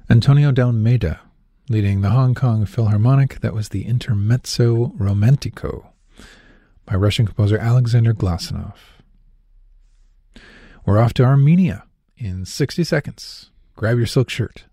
Antonio de Almeida, leading the Hong Kong Philharmonic. That was the Intermezzo Romantico by Russian composer Alexander Glasunov. We're off to Armenia in 60 seconds. Grab your silk shirt.